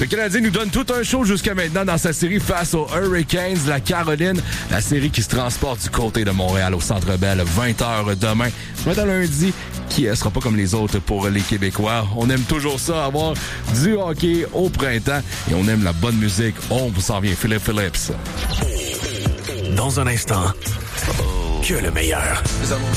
Le Canadien nous donne tout un show jusqu'à maintenant dans sa série face aux Hurricanes de la Caroline. La série qui se transporte du côté de Montréal au Centre Bell, 20h demain. Maintenant lundi, qui sera pas comme les autres pour les Québécois. On aime toujours ça, avoir du hockey au printemps. Et on aime la bonne musique. On vous s'en vient, Philippe Phillips. Dans un instant, que le meilleur.